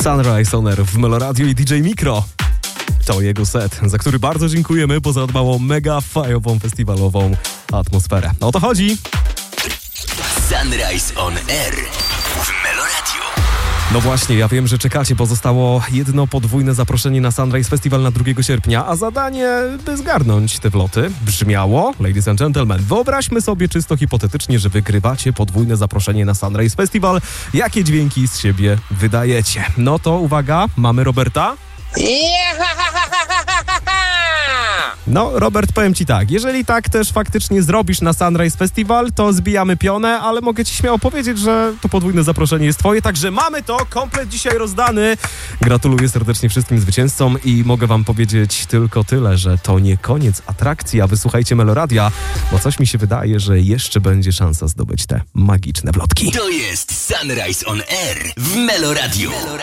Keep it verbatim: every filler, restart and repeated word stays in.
Sunrise On Air w Meloradio i D J Mikro. To jego set, za który bardzo dziękujemy, bo zadbał o mega fajową festiwalową atmosferę. O to chodzi. Sunrise On Air w Meloradio. No właśnie, ja wiem, że czekacie, bo zostało jedno podwójne zaproszenie na Sunrise Festival na drugiego sierpnia, a zadanie, by zgarnąć te wloty, brzmiało, ladies and gentlemen, wyobraźmy sobie czysto hipotetycznie, że wygrywacie podwójne zaproszenie na Sunrise Festival. Jakie dźwięki z siebie wydajecie? No to uwaga, mamy Roberta. No, Robert, powiem ci tak, jeżeli tak też faktycznie zrobisz na Sunrise Festival, to zbijamy pionę, ale mogę ci śmiało powiedzieć, że to podwójne zaproszenie jest twoje, także mamy to, komplet dzisiaj rozdany. Gratuluję serdecznie wszystkim zwycięzcom i mogę wam powiedzieć tylko tyle, że to nie koniec atrakcji, a wysłuchajcie Meloradia, bo coś mi się wydaje, że jeszcze będzie szansa zdobyć te magiczne wlotki. To jest Sunrise On Air w Meloradio.